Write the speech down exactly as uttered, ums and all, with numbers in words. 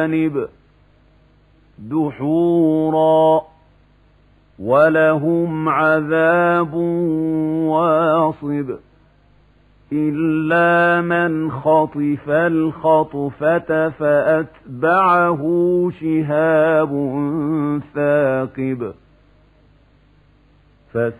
الجوانب دحورا ولهم عذاب واصب إلا من خطف الخطفة فأتبعه شهاب ثاقب